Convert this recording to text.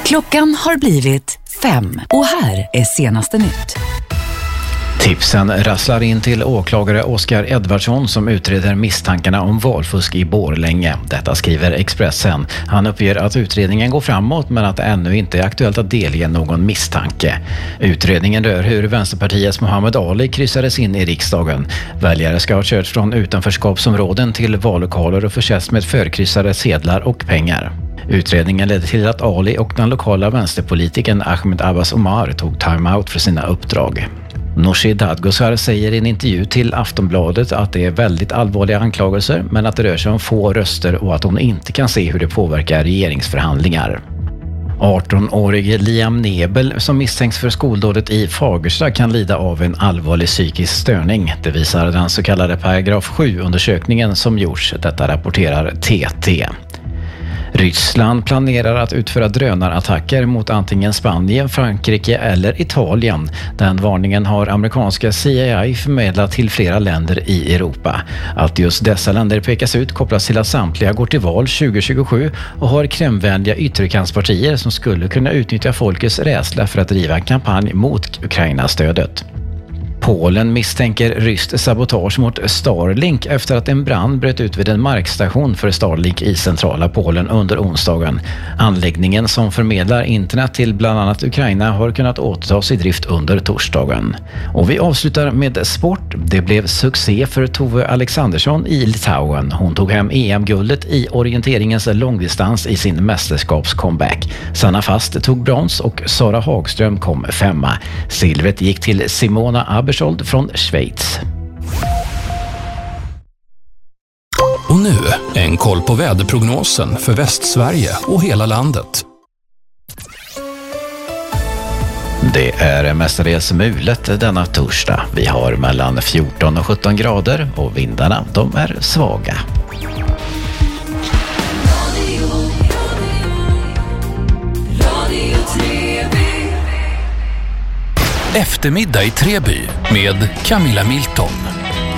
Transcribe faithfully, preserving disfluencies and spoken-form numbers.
Klockan har blivit fem och här är senaste nytt. Tipsen rasslar in till åklagare Oskar Edvardsson som utreder misstankarna om valfusk i Borlänge. Detta skriver Expressen. Han uppger att utredningen går framåt men att det ännu inte är aktuellt att delge någon misstanke. Utredningen rör hur Vänsterpartiets Muhammad Ali kryssades in i riksdagen. Väljare ska ha kört från utanförskapsområden till vallokaler och försetts med förkryssade sedlar och pengar. Utredningen ledde till att Ali och den lokala vänsterpolitiken Ahmed Abbas Omar tog time-out för sina uppdrag. Nooshi Dadgostar säger i en intervju till Aftonbladet att det är väldigt allvarliga anklagelser men att det rör sig om få röster och att hon inte kan se hur det påverkar regeringsförhandlingar. arton-årige Liam Nebel som misstänks för skoldådet i Fagersta kan lida av en allvarlig psykisk störning. Det visar den så kallade paragraf sju-undersökningen som gjorts. Detta rapporterar T T. Ryssland planerar att utföra drönarattacker mot antingen Spanien, Frankrike eller Italien. Den varningen har amerikanska C I A förmedlat till flera länder i Europa. Att just dessa länder pekas ut kopplas till att samtliga går till val tjugo tjugosju och har kremvänliga ytterkantspartier som skulle kunna utnyttja folkets rädsla för att driva en kampanj mot Ukraina-stödet. Polen misstänker ryskt sabotage mot Starlink efter att en brand bröt ut vid en markstation för Starlink i centrala Polen under onsdagen. Anläggningen som förmedlar internet till bland annat Ukraina har kunnat återtas i drift under torsdagen. Och vi avslutar med sport. Det blev succé för Tove Alexandersson i Litauen. Hon tog hem E M-guldet i orienteringens långdistans i sin mästerskapscomeback. Sanna Fast tog brons och Sara Hagström kom femma. Silvret gick till Simona Abersold från Schweiz. Och nu en koll på väderprognosen för Västsverige och hela landet. Det är mestadels mulet denna torsdag. Vi har mellan fjorton och sjutton grader och vindarna de är svaga. Eftermiddag i Treby med Camilla Milton.